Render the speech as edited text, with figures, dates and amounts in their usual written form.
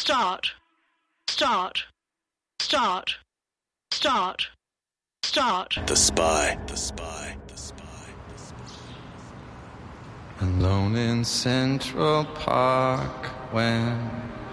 Start. Start. Start. Start. Start. The Spy. The Spy. The Spy. The Spy. Alone in Central Park when